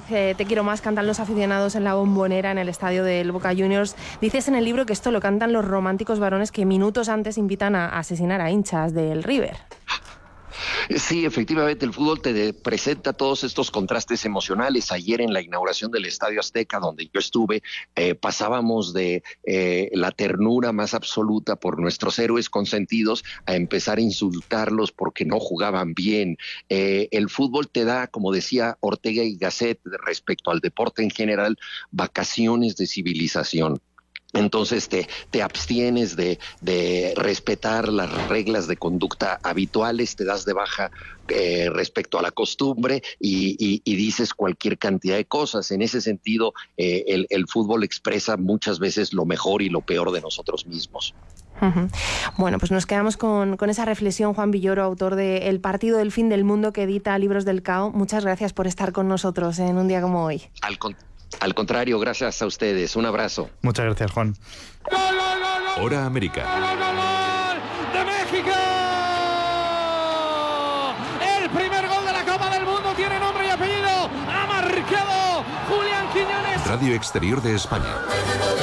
te quiero más, cantan los aficionados en la Bombonera, en el estadio del Boca Juniors. Dices en el libro que esto lo cantan los románticos varones que minutos antes invitan a asesinar a hinchas del River. Sí, efectivamente, el fútbol te presenta todos estos contrastes emocionales. Ayer en la inauguración del Estadio Azteca, donde yo estuve, pasábamos de la ternura más absoluta por nuestros héroes consentidos a empezar a insultarlos porque no jugaban bien. El fútbol te da, como decía Ortega y Gasset, respecto al deporte en general, vacaciones de civilización. Entonces te abstienes de respetar las reglas de conducta habituales, te das de baja respecto a la costumbre y dices cualquier cantidad de cosas. En ese sentido, el fútbol expresa muchas veces lo mejor y lo peor de nosotros mismos. Uh-huh. Bueno, pues nos quedamos con esa reflexión. Juan Villoro, autor de El partido del fin del mundo, que edita Libros del Cao. Muchas gracias por estar con nosotros en un día como hoy. Al contrario, gracias a ustedes. Un abrazo. Muchas gracias, Juan. Hora América. ¡Gol de México! El primer gol de la Copa del Mundo tiene nombre y apellido. Ha marcado Julián Quiñones. Radio Exterior de España.